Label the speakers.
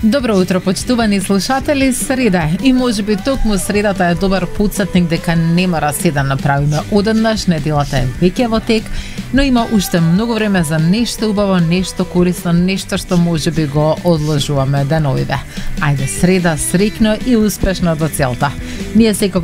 Speaker 1: Добро утро, почитувани слушатели. Среда е и можеби токму средата е добар потсетник дека не мора се да направиме одеднаш, неделата е веќе во тек, но има уште многу време за нешто убаво, нешто корисно, нешто што можеби го одложуваме деновиве. Ајде, среда, среќно и успешно до целта. Ние секако